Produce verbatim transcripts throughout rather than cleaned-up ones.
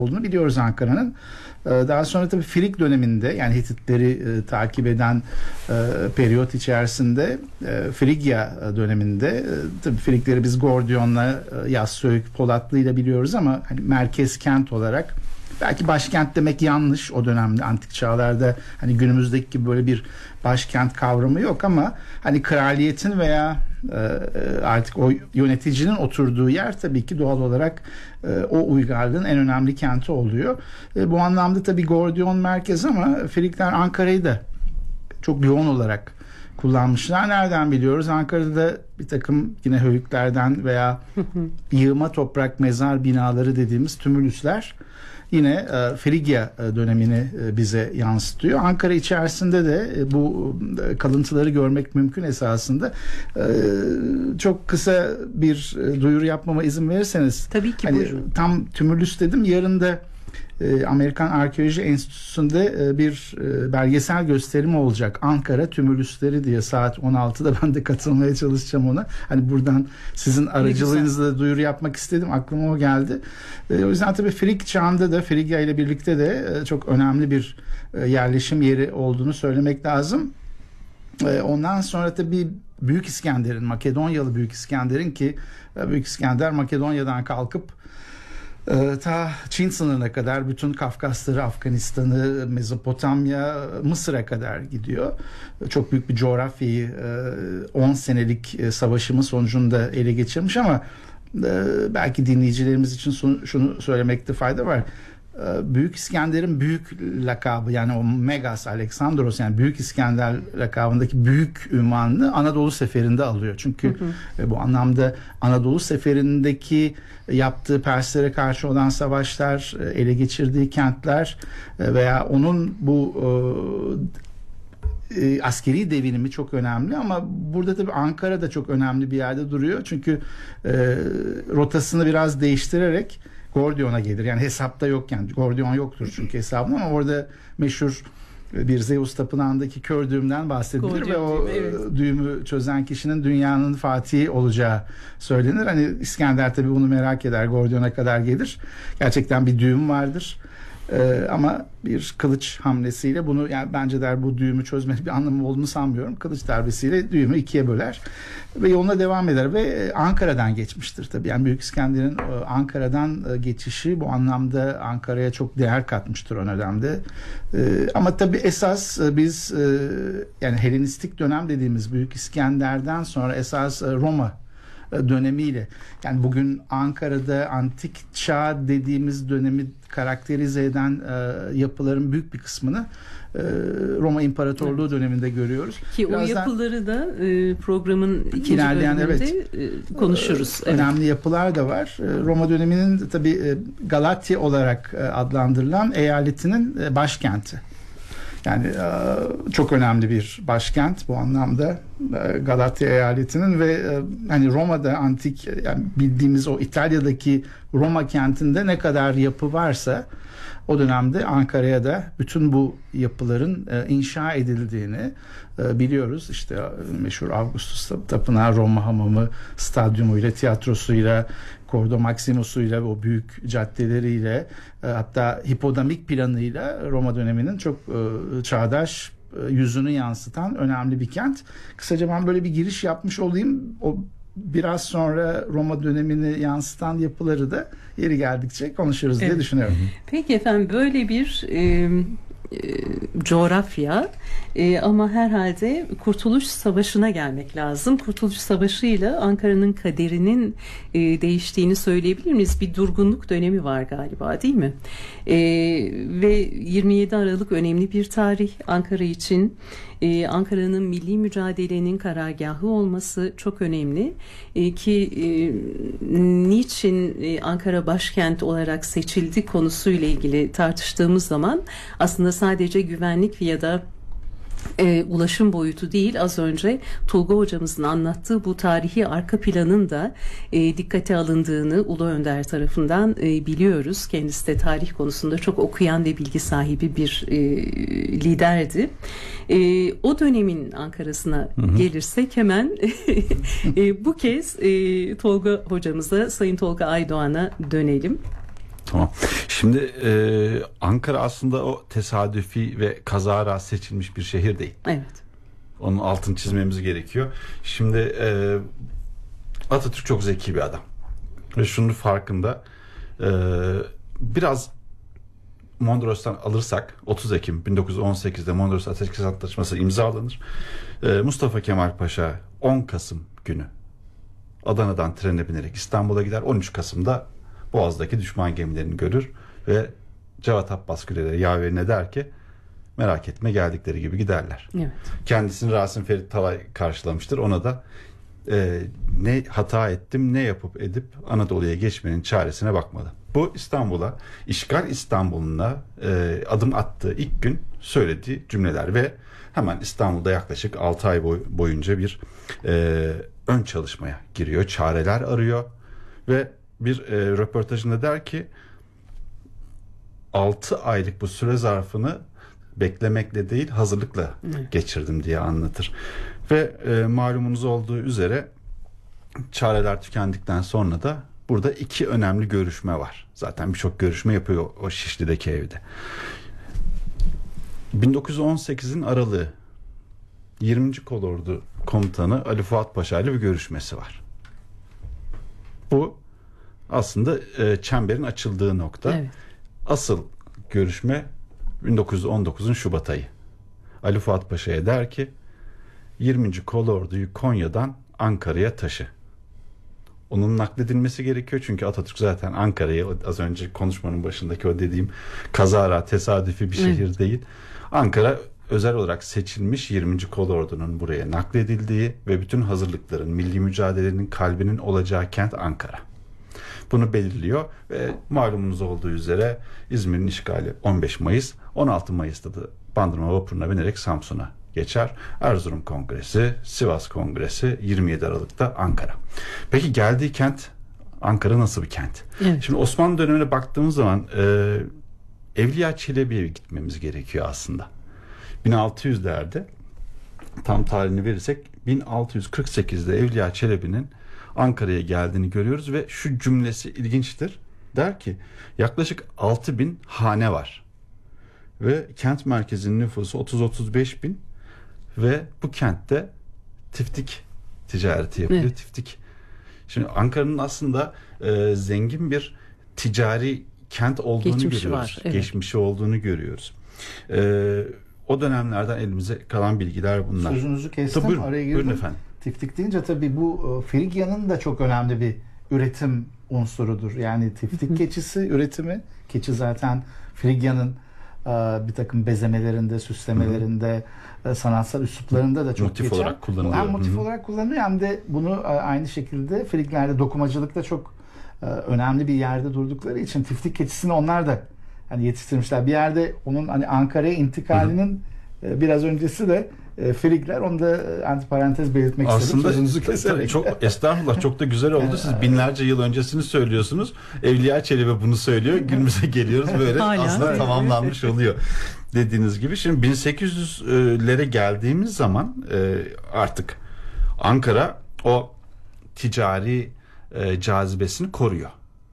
olduğunu biliyoruz Ankara'nın. Daha sonra tabii Frig döneminde, yani Hititleri e, takip eden e, periyot içerisinde e, Frigya döneminde e, tabii Frigleri biz Gordion'la, e, Yassıök, Polatlı'yla biliyoruz ama hani merkez kent olarak, belki başkent demek yanlış o dönemde, antik çağlarda hani günümüzdeki gibi böyle bir başkent kavramı yok ama hani kraliyetin veya e, artık o yöneticinin oturduğu yer tabii ki doğal olarak e, o uygarlığın en önemli kenti oluyor. E, bu anlamda tabii Gordion merkez ama Frigler Ankara'yı da çok yoğun olarak kullanmışlar. Nereden biliyoruz? Ankara'da da bir takım yine höyüklerden veya yığma toprak mezar binaları dediğimiz tümülüsler yine e, Frigya dönemini e, bize yansıtıyor. Ankara içerisinde de e, bu e, kalıntıları görmek mümkün esasında. E, çok kısa bir e, duyuru yapmama izin verirseniz. Tabii ki, hani, buyurun. tam tümülüs dedim. Yarın da Amerikan Arkeoloji Enstitüsü'nde bir belgesel gösterimi olacak. Ankara Tümülüsleri diye, saat on altıda ben de katılmaya çalışacağım ona. Hani buradan sizin aracılığınızla duyuru yapmak istedim. Aklıma o geldi. O yüzden tabii Frig çağında da, Frigya ile birlikte de çok önemli bir yerleşim yeri olduğunu söylemek lazım. Ondan sonra tabii Büyük İskender'in, Makedonyalı Büyük İskender'in, ki Büyük İskender Makedonya'dan kalkıp ta Çin sınırına kadar bütün Kafkasları, Afganistan'ı, Mezopotamya, Mısır'a kadar gidiyor. Çok büyük bir coğrafyayı on senelik savaşımın sonucunda ele geçirmiş ama belki dinleyicilerimiz için şunu söylemekte fayda var. Büyük İskender'in büyük lakabı, yani o Megas Alexandros, yani Büyük İskender lakabındaki büyük ünvanını Anadolu Seferi'nde alıyor. Çünkü hı hı. bu anlamda Anadolu Seferi'ndeki yaptığı Perslere karşı olan savaşlar, ele geçirdiği kentler veya onun bu e, askeri devinimi çok önemli ama burada tabii Ankara da çok önemli bir yerde duruyor. Çünkü e, rotasını biraz değiştirerek Gordion'a gelir. Yani hesapta yok, yani Gordion yoktur çünkü hesabında, ama orada meşhur bir Zeus tapınağındaki kör düğümden bahsedilir Gordion ve o düğümü, evet. düğümü çözen kişinin dünyanın fatihi olacağı söylenir. Hani İskender tabii bunu merak eder, Gordion'a kadar gelir. Gerçekten bir düğüm vardır. Ee, ama bir kılıç hamlesiyle bunu, yani bence der, bu düğümü çözmenin bir anlamı olduğunu sanmıyorum. Kılıç darbesiyle düğümü ikiye böler ve yoluna devam eder ve Ankara'dan geçmiştir tabii. Yani Büyük İskender'in Ankara'dan geçişi bu anlamda Ankara'ya çok değer katmıştır o dönemde. Ee, ama tabii esas biz yani Helenistik dönem dediğimiz Büyük İskender'den sonra esas Roma dönemiyle, yani bugün Ankara'da antik çağ dediğimiz dönemi karakterize eden e, yapıların büyük bir kısmını e, Roma İmparatorluğu evet. döneminde görüyoruz. Ki Birazdan, o yapıları da e, programın ikinci bölümünde evet, e, konuşuruz. E, önemli evet. yapılar da var. E, Roma döneminin tabii e, Galatya olarak e, adlandırılan eyaletinin e, başkenti. Yani çok önemli bir başkent bu anlamda Galatya eyaletinin ve hani Roma'da antik, yani bildiğimiz o İtalya'daki Roma kentinde ne kadar yapı varsa o dönemde Ankara'ya da bütün bu yapıların inşa edildiğini biliyoruz. İşte meşhur Augustus Tapınağı, Roma Hamamı, stadyumuyla, tiyatrosuyla, Cordo Maximus'uyla, o büyük caddeleriyle, hatta hipodamik planıyla Roma döneminin çok çağdaş yüzünü yansıtan önemli bir kent. Kısaca ben böyle bir giriş yapmış olayım. O biraz sonra Roma dönemini yansıtan yapıları da yeri geldikçe konuşuruz diye evet. düşünüyorum. Peki efendim, böyle bir e, e, coğrafya e, ama herhalde Kurtuluş Savaşı'na gelmek lazım. Kurtuluş Savaşı'yla Ankara'nın kaderinin e, değiştiğini söyleyebilir miyiz? Bir durgunluk dönemi var galiba, değil mi? E, ve yirmi yedi Aralık önemli bir tarih Ankara için. Ee, Ankara'nın milli mücadelenin karargahı olması çok önemli ee, ki e, niçin e, Ankara başkent olarak seçildi konusuyla ilgili tartıştığımız zaman aslında sadece güvenlik ya da E, ulaşım boyutu değil, az önce Tolga hocamızın anlattığı bu tarihi arka planın da e, dikkate alındığını Ulu Önder tarafından e, biliyoruz. Kendisi de tarih konusunda çok okuyan ve bilgi sahibi bir e, liderdi. E, o dönemin Ankara'sına hı hı. gelirsek hemen e, bu kez e, Tolga hocamıza, Sayın Tolga Aydoğan'a dönelim. Tamam. Şimdi e, Ankara aslında o tesadüfi ve kazara seçilmiş bir şehir değil. Evet. Onun altını çizmemiz gerekiyor. Şimdi e, Atatürk çok zeki bir adam. Ve şunun farkında, e, biraz Mondros'tan alırsak otuz Ekim bin dokuz yüz on sekizde Mondros Ateşkes Antlaşması imzalanır. E, Mustafa Kemal Paşa on Kasım günü Adana'dan trene binerek İstanbul'a gider. on üç Kasım'da Boğaz'daki düşman gemilerini görür ve Cevat Abbas Güler'e yaverine der ki merak etme geldikleri gibi giderler. Evet. Kendisini Rasim Ferit Talay karşılamıştır. Ona da e, ne hata ettim ne yapıp edip Anadolu'ya geçmenin çaresine bakmalı. Bu İstanbul'a, işgal İstanbul'una e, adım attığı ilk gün söylediği cümleler ve hemen İstanbul'da yaklaşık altı ay boy, boyunca bir e, ön çalışmaya giriyor. Çareler arıyor ve bir e, röportajında der ki altı aylık bu süre zarfını beklemekle değil hazırlıkla evet. geçirdim diye anlatır. Ve e, malumunuz olduğu üzere çareler tükendikten sonra da burada iki önemli görüşme var. Zaten birçok görüşme yapıyor o Şişli'deki evde. bin dokuz yüz on sekizin aralığı yirminci Kolordu Komutanı Ali Fuat Paşa ile bir görüşmesi var. Bu aslında e, çemberin açıldığı nokta. Evet. Asıl görüşme bin dokuz yüz on dokuzun Şubat ayı. Ali Fuat Paşa'ya der ki yirminci Kolordu'yu Konya'dan Ankara'ya taşı. Onun nakledilmesi gerekiyor çünkü Atatürk zaten Ankara'yı az önce konuşmanın başındaki o dediğim kazara tesadüfi bir şehir evet. değil. Ankara özel olarak seçilmiş yirminci Kolordu'nun buraya nakledildiği ve bütün hazırlıkların, milli mücadelenin kalbinin olacağı kent Ankara. Bunu belirliyor ve malumunuz olduğu üzere İzmir'in işgali on beş Mayıs, on altı Mayıs'ta da Bandırma vapuruna binerek Samsun'a geçer. Erzurum Kongresi, Sivas Kongresi, yirmi yedi Aralık'ta Ankara. Peki geldiği kent Ankara nasıl bir kent? Evet. Şimdi Osmanlı dönemine baktığımız zaman e, Evliya Çelebi'ye gitmemiz gerekiyor aslında. bin altı yüzlerde tam tarihini verirsek bin altı yüz kırk sekizde Evliya Çelebi'nin Ankara'ya geldiğini görüyoruz ve şu cümlesi ilginçtir. Der ki yaklaşık altı bin hane var ve kent merkezinin nüfusu otuz otuz beş bin ve bu kentte tiftik ticareti yapılıyor. Evet. Tiftik. Şimdi Ankara'nın aslında e, zengin bir ticari kent olduğunu geçmişi görüyoruz. Var, evet. Geçmişi olduğunu görüyoruz. E, o dönemlerden elimize kalan bilgiler bunlar. Sözünüzü kestim. Tabii, buyurun, araya girdim. Buyurun efendim. Tiftik deyince tabii bu Frigya'nın da çok önemli bir üretim unsurudur. Yani tiftik keçisi üretimi. Keçi zaten Frigya'nın bir takım bezemelerinde, süslemelerinde, Hı-hı. sanatsal üsluplarında da çok motif geçer. olarak kullanılıyor. Hem motif Hı-hı. olarak kullanılıyor hem de bunu aynı şekilde Friglerde dokumacılıkta çok önemli bir yerde durdukları için tiftik keçisini onlar da hani yetiştirmişler. Bir yerde onun hani Ankara'ya intikalinin Hı-hı. biraz öncesi de Frigler, onu da antiparantez belirtmek aslında istedim. Aslında çok estağfurullah çok da güzel oldu. Siz binlerce yıl öncesini söylüyorsunuz. Evliya Çelebi bunu söylüyor. Günümüze geliyoruz böyle aslında tamamlanmış oluyor. Dediğiniz gibi şimdi bin sekiz yüzlere geldiğimiz zaman artık Ankara o ticari cazibesini koruyor.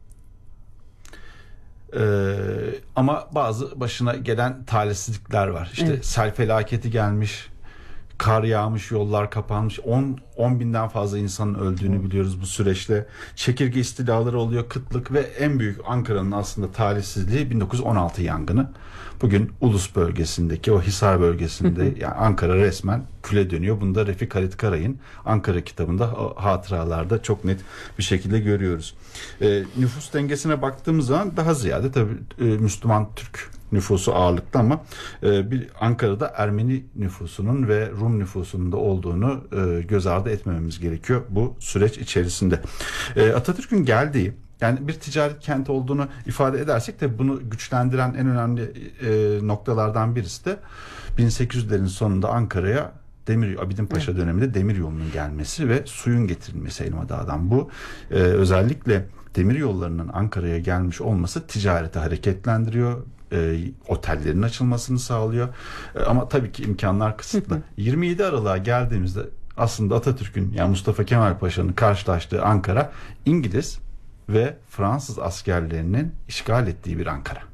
Ee, ama bazı başına gelen talihsizlikler var. İşte evet. sel felaketi gelmiş, kar yağmış, yollar kapanmış, on binden fazla insanın öldüğünü evet. biliyoruz bu süreçte. Çekirge istilaları oluyor, kıtlık ve en büyük Ankara'nın aslında talihsizliği bin dokuz yüz on altı yangını. Bugün Ulus bölgesindeki o Hisar bölgesinde yani Ankara resmen küle dönüyor. Bunu da Refik Halit Karay'ın Ankara kitabında hatıralarda çok net bir şekilde görüyoruz. E, nüfus dengesine baktığımız zaman daha ziyade tabii e, Müslüman Türk nüfusu ağırlıklı ama e, bir Ankara'da Ermeni nüfusunun ve Rum nüfusunun da olduğunu e, göz ardı etmememiz gerekiyor bu süreç içerisinde. E, Atatürk'ün geldiği yani bir ticaret kenti olduğunu ifade edersek de bunu güçlendiren en önemli e, noktalardan birisi de bin sekiz yüzlerin sonunda Ankara'ya Demir Abidin Paşa evet. döneminde demir yolunun gelmesi ve suyun getirilmesi Elmadağ'dan. Bu e, özellikle demir yollarının Ankara'ya gelmiş olması ticareti hareketlendiriyor. E, otellerin açılmasını sağlıyor. E, ama tabii ki imkanlar kısıtlı. yirmi yedi Aralık'a geldiğimizde aslında Atatürk'ün yani Mustafa Kemal Paşa'nın karşılaştığı Ankara İngiliz ve Fransız askerlerinin işgal ettiği bir Ankara.